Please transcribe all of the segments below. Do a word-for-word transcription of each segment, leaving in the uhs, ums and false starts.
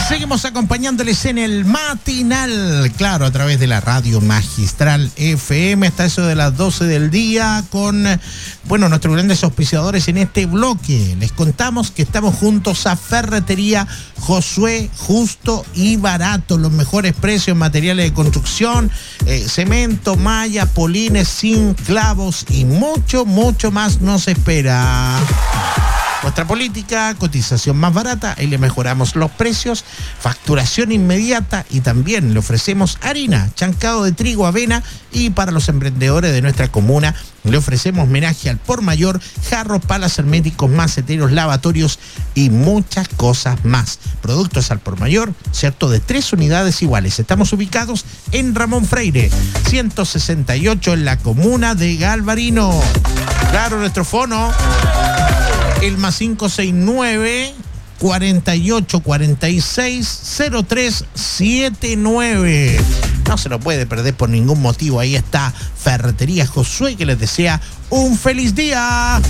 Seguimos acompañándoles en el matinal, claro, a través de la Radio Magistral F M, hasta eso de las doce del día, con, bueno, nuestros grandes auspiciadores en este bloque. Les contamos que estamos juntos a Ferretería Josué, justo y barato, los mejores precios en materiales de construcción, eh, cemento, malla, polines, zinc, clavos y mucho, mucho más nos espera. Nuestra política, cotización más barata, ahí le mejoramos los precios, facturación inmediata y también le ofrecemos harina, chancado de trigo, avena, y para los emprendedores de nuestra comuna le ofrecemos homenaje al por mayor, jarros, palas herméticos, maceteros, lavatorios y muchas cosas más. Productos al por mayor, ¿cierto? De tres unidades iguales. Estamos ubicados en Ramón Freire, ciento sesenta y ocho en la comuna de Galvarino. Claro, nuestro fono, el más cinco seis nueve, cuarenta y ocho, cuarenta y seis, cero tres siete nueve. No se lo puede perder por ningún motivo. Ahí está Ferretería Josué, que les desea un feliz día.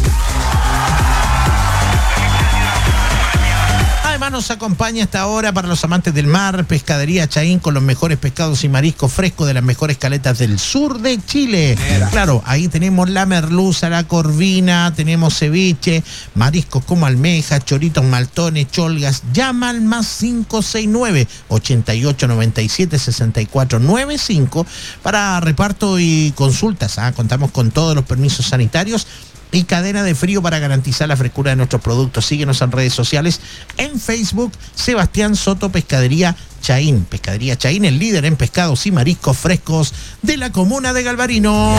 Además nos acompaña esta hora, para los amantes del mar, Pescadería Chaín, con los mejores pescados y mariscos frescos de las mejores caletas del sur de Chile. Mira. Claro, ahí tenemos la merluza, la corvina, tenemos ceviche, mariscos como almejas, choritos, maltones, cholgas. Llama al más cinco seis nueve, ochenta y ocho, noventa y siete, sesenta y cuatro noventa y cinco para reparto y consultas. ¿ah? Contamos con todos los permisos sanitarios y cadena de frío para garantizar la frescura de nuestros productos. Síguenos en redes sociales, en Facebook, Sebastián Soto Pescadería Chaín. Pescadería Chaín, el líder en pescados y mariscos frescos de la comuna de Galvarino.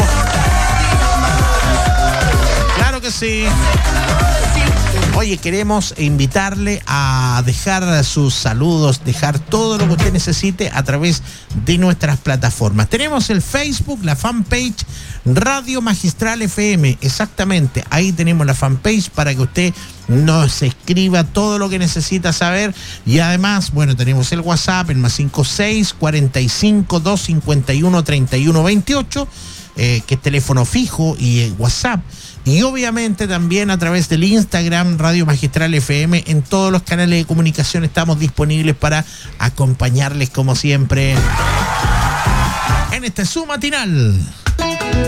Claro que sí. Oye, queremos invitarle a dejar sus saludos, dejar todo lo que usted necesite a través de nuestras plataformas. Tenemos el Facebook, la fanpage Radio Magistral F M, exactamente, ahí tenemos la fanpage para que usted nos escriba todo lo que necesita saber. Y además, bueno, tenemos el WhatsApp, el más cinco seis, cuarenta y cinco, doscientos cincuenta y uno, treinta y uno veintiocho, eh, que es teléfono fijo y eh, WhatsApp. Y obviamente también a través del Instagram Radio Magistral F M, en todos los canales de comunicación estamos disponibles para acompañarles como siempre en este su matinal.